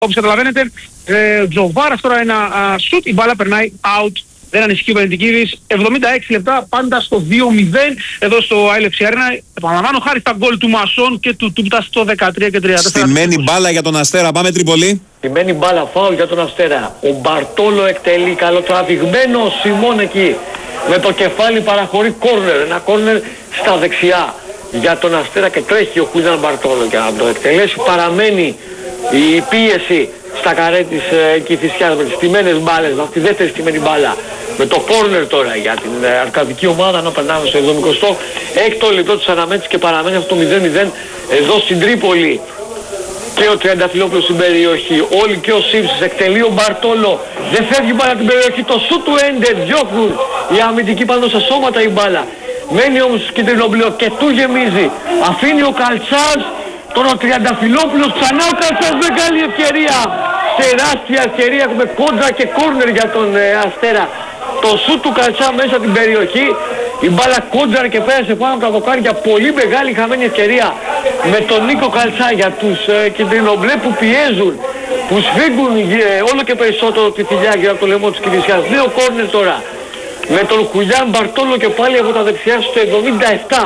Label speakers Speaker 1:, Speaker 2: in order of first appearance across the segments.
Speaker 1: όπως καταλαβαίνετε. Τζοβάρας τώρα ένα σουτ, η μπάλα περνάει out. Δεν ανησυχεί ο Βενετικίδης. 76 λεπτά, πάντα στο 2-0 εδώ στο ILFC Arena. Επαναλαμβάνω, χάρη στα γκολ του Μασόν και του Τούμπτα στο 13 και 34.
Speaker 2: Στημένη μπάλα για τον Αστέρα. Πάμε Τρίπολη.
Speaker 3: Στημένη μπάλα, φάουλ για τον Αστέρα. Ο Μπαρτόλο εκτελεί, καλοτραβηγμένο ο Σιμών εκεί. Με το κεφάλι παραχωρεί κόρνερ. Ένα κόρνερ στα δεξιά για τον Αστέρα και τρέχει ο Χουίζαν Μπαρτόλο για να το εκτελέσει. Παραμένει η πίεση στα καρέ της Κηφισιάς με τις στημένες μπάλες, με αυτή τη δεύτερη στημένη μπάλα. Με το κόρνερ τώρα για την αρκαδική ομάδα, να περνάμε στο 76ο λεπτό της αναμέτρησης και παραμένει αυτό το 0-0 εδώ στην Τρίπολη. Και ο Τριανταφυλόπουλος στην περιοχή, όλοι και ο Σίμψης, εκτελεί ο Μπαρτόλο, δεν φεύγει μπάλα την περιοχή, το σουτ του Έντερ, διώχνουν οι αμυντικοί πάνω στα σώματα η μπάλα. Μένει όμως στο κίτρινο και του γεμίζει, αφήνει ο Καλτσάς, τον ο Τριανταφυλόπουλος, ξανά ο Καλτσάς, μεγάλη ευκαιρία, τεράστια ευκαιρία, έχουμε κόντρα και κόρνερ για τον Αστέρα. Το σουτ του Καλτσά μέσα την περιοχή, η μπάλα κόντρα και πέρασε πάνω από τα δοκάρια, πολύ μεγάλη χαμένη ευκαιρία με τον Νίκο Καλτσά για τους κεντρινομπλε που πιέζουν, που σφίγγουν όλο και περισσότερο τη θηλιά από το λαιμό της Κηφισιάς. Νέο κόρνερ τώρα με τον Χουλιάν Μπαρτόλο και πάλι από τα δεξιά στο 77.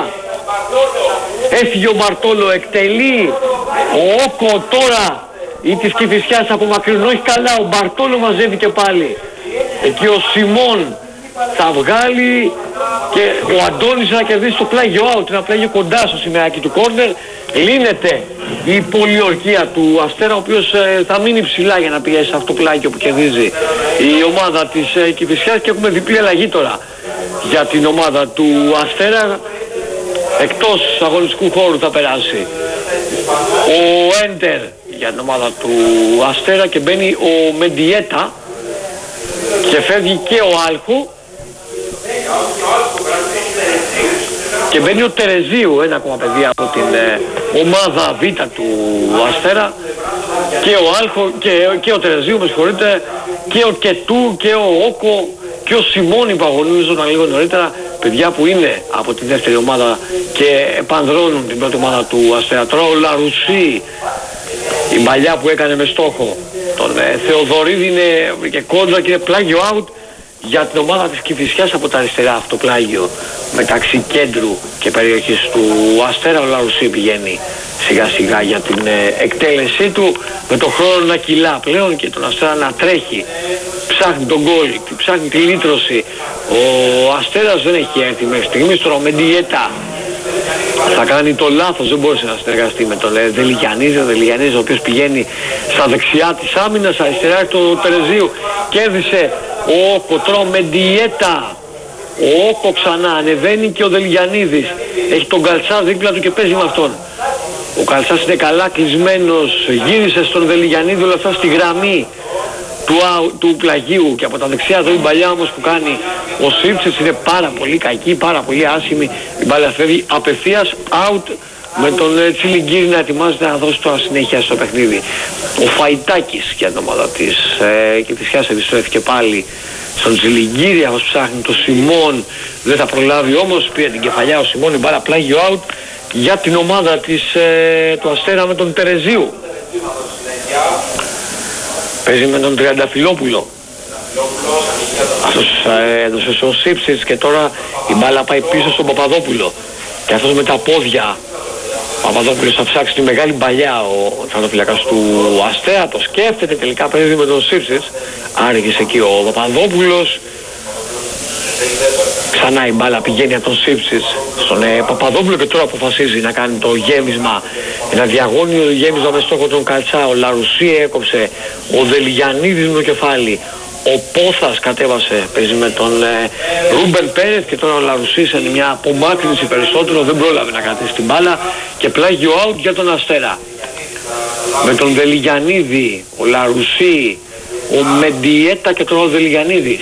Speaker 3: Έφυγε ο Μπαρτόλο, εκτελεί ο Όκο τώρα ή της Κηφισιάς από μακρινό, όχι καλά, ο Μπαρτόλο μαζεύει και πάλι. Εκεί ο Σιμών θα βγάλει και ο Αντώνης να κερδίσει το πλάγιο out, ένα πλάγιο κοντά στο σημαίακι του κόρνερ. Λύνεται η πολιορκία του Αστέρα, ο οποίος θα μείνει ψηλά για να πιέσει αυτό το πλάγιο που κερδίζει η ομάδα της Κηφισιάς και έχουμε διπλή αλλαγή τώρα για την ομάδα του Αστέρα. Εκτός αγωνιστικού χώρου θα περάσει ο Έντερ για την ομάδα του Αστέρα και μπαίνει ο Μεντιέτα και φεύγει και ο Άλχου και μπαίνει ο Τερεζίου, ένα ακόμα παιδί από την ομάδα Β του Αστέρα, και ο Άλχο και ο Τερεζίου, με συγχωρείτε, και ο Κετού και ο Όκο και ο Σιμώνη που αγωνίζονταν λίγο νωρίτερα, παιδιά που είναι από τη δεύτερη ομάδα και επανδρώνουν την πρώτη ομάδα του Αστέρα. Τώρα ο Λαρουσί, η παλιά που έκανε με στόχο τον Θεοδωρίδη, είναι και κόντρα και είναι πλάγιο out για την ομάδα της Κηφισιάς από τα αριστερά, αυτό πλάγιο μεταξύ κέντρου και περιοχής του Αστέρα. Ο Λαρουσί πηγαίνει σιγά σιγά για την εκτέλεσή του, με το χρόνο να κυλά πλέον και τον Αστέρα να τρέχει, ψάχνει τον γκολ, ψάχνει τη λύτρωση. Ο Αστέρας δεν έχει έρθει μέχρι στιγμής. Τώρα ο Μεντιέτα θα κάνει το λάθος, δεν μπόρεσε να συνεργαστεί με τον Δελιγιαννίδη. Ο Δελιγιαννίδης, ο οποίος πηγαίνει στα δεξιά της άμυνας, αριστερά του Τερεζίου, κέρδισε ο Όκο. Τώρα ο Μεντιέτα, ο Όκο ξανά, ανεβαίνει και ο Δελιγιαννίδης, έχει τον Καλτσά δίπλα του και παίζει με αυτόν. Ο Καλτσάς είναι καλά κλεισμένος, γύρισε στον Δελιγιαννίδη, όλα αυτά στη γραμμή του πλαγίου και από τα δεξιά εδώ η παλιά όμως που κάνει ο Σίψης είναι πάρα πολύ κακή, πάρα πολύ άσχημη. Η μπάλα φεύγει απευθείας out με τον Τσιλιγκύρη να ετοιμάζεται να δώσει τώρα συνέχεια στο παιχνίδι. Ο Φαϊτάκης για την ομάδα της Κηφισιάς επιστρέφει και πάλι στον Τσιλιγκύρη, αυτός ψάχνει το Σιμών, δεν θα προλάβει όμως, πήρε την κεφαλιά ο Σιμών, η μπάλα πλάγιο out για την ομάδα του Αστέρα με τον Τερεζίου. Παίζει με τον Τριανταφυλόπουλο. Αυτός έδωσε στο Σίψης και τώρα η μπάλα πάει πίσω στον Παπαδόπουλο. Και αυτός με τα πόδια, ο Παπαδόπουλος θα ψάξει τη μεγάλη παλιά, ο τερματοφύλακας του Αστέρα, το σκέφτεται, τελικά παίζει με τον Σίψης. Άργησε εκεί ο Παπαδόπουλος. Ξανά η μπάλα πηγαίνει από τον Σίψης στον Παπαδόπουλο και τώρα αποφασίζει να κάνει το γέμισμα, ένα διαγώνιο γέμισμα με στόχο τον Καλτσά. Ο Λαρουσί έκοψε, ο Δελιγιαννίδης με το κεφάλι, ο Πόθας κατέβασε, παίζει με τον Ρούμπεν Πέρεθ και τώρα ο Λαρουσί σε μια απομάκρυνση περισσότερο, δεν πρόλαβε να κρατήσει την μπάλα και πλάγιο out για τον Αστέρα. Με τον Δελιγιαννίδη, ο Λαρουσί, ο Μεντιέτα και τώρα ο Δελιγιαννίδης.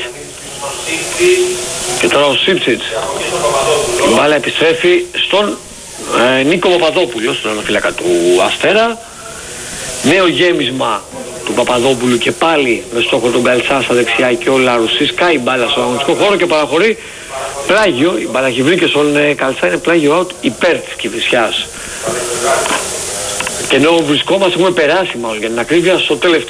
Speaker 3: Και τώρα ο Σίψιτς. Η μπάλα επιστρέφει στον Νίκο Παπαδόπουλο, στον αναφύλακα του Αστέρα. Νέο γέμισμα του Παπαδόπουλου και πάλι με στόχο τον Καλτσά στα δεξιά και ο Λαρουσί σκάει μπάλα στον αγωνιστικό χώρο και παραχωρεί πλάγιο. Η μπάλα έχει βρει και στον Καλτσά, είναι πλάγιο out υπέρ της Κηφισιάς. Και ενώ βρισκόμαστε, έχουμε περάσει μάλλον για την ακρίβεια στο τελευταίο